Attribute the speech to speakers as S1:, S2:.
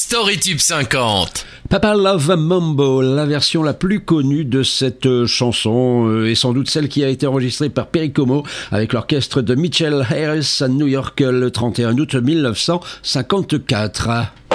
S1: Storytube 50.
S2: Papa Love Mambo, la version la plus connue de cette chanson est sans doute celle qui a été enregistrée par Perry Como avec l'orchestre de Mitchell Harris à New York le 31 août 1954.